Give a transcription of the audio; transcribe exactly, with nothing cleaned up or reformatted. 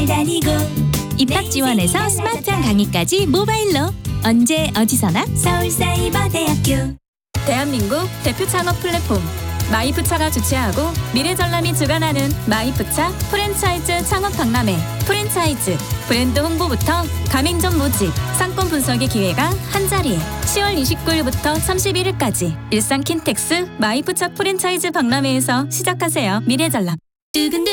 기다리고 입학 지원에서 스마트한 강의까지 모바일로 언제 어디서나 서울사이버대학교. 대한민국 대표 창업 플랫폼 마이프차가 주최하고 미래전람이 주관하는 마이프차 프랜차이즈 창업 박람회. 프랜차이즈, 브랜드 홍보부터 가맹점 모집, 상권 분석의 기회가 한자리에. 시월 이십구일부터 삼십일일까지 일산 킨텍스 마이프차 프랜차이즈 박람회에서 시작하세요. 미래전람.